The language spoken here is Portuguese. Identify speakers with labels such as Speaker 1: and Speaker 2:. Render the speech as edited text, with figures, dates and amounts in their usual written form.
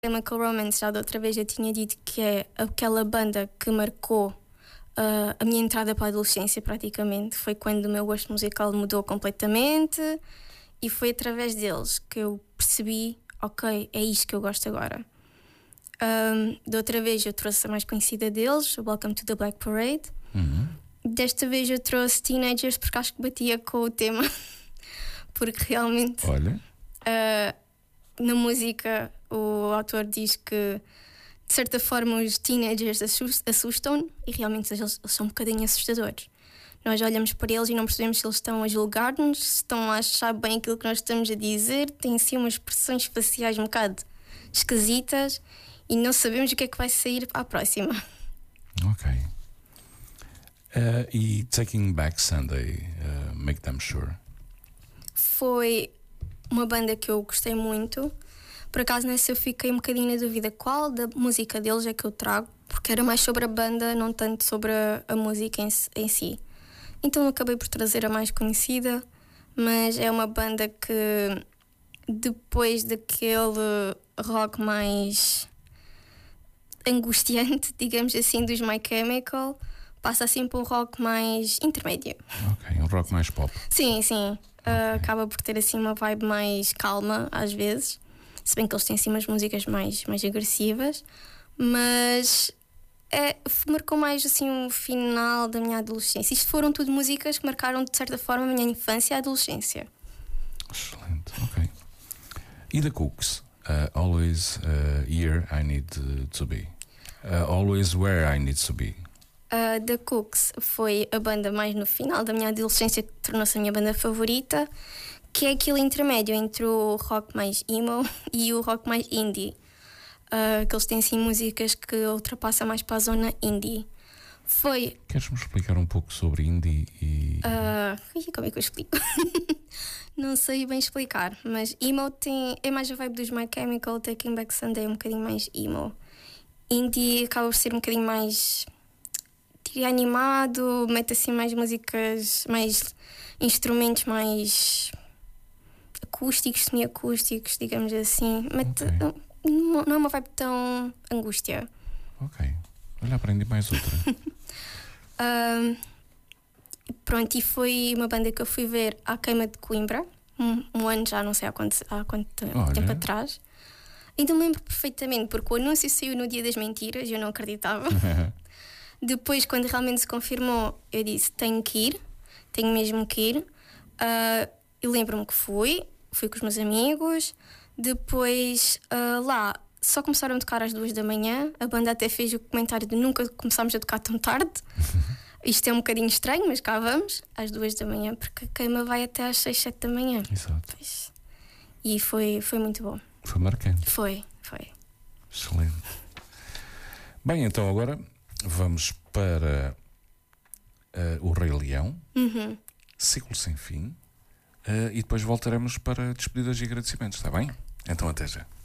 Speaker 1: Chemical Romance, já da outra vez eu tinha dito que é aquela banda que marcou a minha entrada para a adolescência praticamente. Foi quando o meu gosto musical mudou completamente e foi através deles que eu percebi, ok, é isto que eu gosto agora. Da outra vez eu trouxe a mais conhecida deles, Welcome to the Black Parade. Desta vez eu trouxe Teenagers porque acho que batia com o tema. Porque realmente na música o autor diz que de certa forma os teenagers assustam e realmente eles são um bocadinho assustadores. Nós olhamos para eles e não percebemos se eles estão a julgar-nos, se estão a achar bem aquilo que nós estamos a dizer. Têm assim umas expressões faciais um bocado esquisitas e não sabemos o que é que vai sair à próxima.
Speaker 2: Ok. E Taking Back Sunday, Make Them Sure?
Speaker 1: Foi uma banda que eu gostei muito. Por acaso nessa eu fiquei um bocadinho na dúvida qual da música deles é que eu trago, porque era mais sobre a banda, não tanto sobre a música em si. Então acabei por trazer a mais conhecida, mas é uma banda que depois daquele rock mais angustiante, digamos assim, dos My Chemical, passa assim para um rock mais intermédio.
Speaker 2: Ok, um rock mais pop.
Speaker 1: Sim. Acaba por ter assim uma vibe mais calma às vezes, se bem que eles têm assim umas músicas mais agressivas, mas marcou mais assim o final da minha adolescência. Isto foram tudo músicas que marcaram de certa forma a minha infância e a adolescência.
Speaker 2: Excelente, ok. E The Cooks? Always Here I Need to Be. Always Where I Need to Be.
Speaker 1: The Cooks foi a banda mais no final da minha adolescência que tornou-se a minha banda favorita, que é aquele intermédio entre o rock mais emo e o rock mais indie. Que eles têm assim músicas que ultrapassam mais para a zona indie.
Speaker 2: Queres-me explicar um pouco sobre indie e...
Speaker 1: Como é que eu explico? Não sei bem explicar, mas emo é mais a vibe dos My Chemical. Taking Back Sunday é um bocadinho mais emo. Indie acaba por ser um bocadinho mais animado, mete assim mais músicas, mais instrumentos mais acústicos, semi-acústicos, digamos assim. Não é uma vibe tão angústia.
Speaker 2: Ok, olha, aprendi mais outra.
Speaker 1: Pronto, e foi uma banda que eu fui ver à Queima de Coimbra, um ano já, não sei há quanto tempo atrás. Ainda me lembro perfeitamente, porque o anúncio saiu no dia das mentiras e eu não acreditava. Depois, quando realmente se confirmou, eu disse, tenho mesmo que ir. Eu lembro-me que fui com os meus amigos. Depois, lá, só começaram a tocar às 2 da manhã. A banda até fez o comentário de nunca começámos a tocar tão tarde. Isto é um bocadinho estranho, mas cá vamos, às 2 da manhã, porque a queima vai até às 6, 7 da manhã.
Speaker 2: Exato.
Speaker 1: E foi muito bom.
Speaker 2: Foi marcante.
Speaker 1: Foi.
Speaker 2: Excelente. Bem, então agora vamos para o Rei Leão, Ciclo Sem Fim, e depois voltaremos para despedidas e agradecimentos, está bem? Então até já.